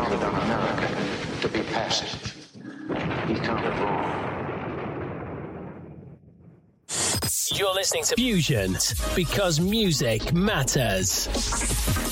founded on America to be passive. He counted wrong. You're listening to Fusion because music matters.